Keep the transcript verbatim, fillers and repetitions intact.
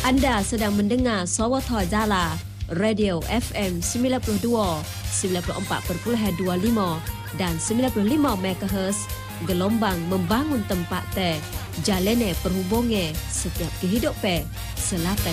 Anda sedang mendengar Sawatha Jala, Radio F M sembilan puluh dua, sembilan puluh empat perpuluhan dua puluh lima dan sembilan puluh lima megahertz, gelombang membangun tempat teh, jalene perhubungan setiap kehidupan selatan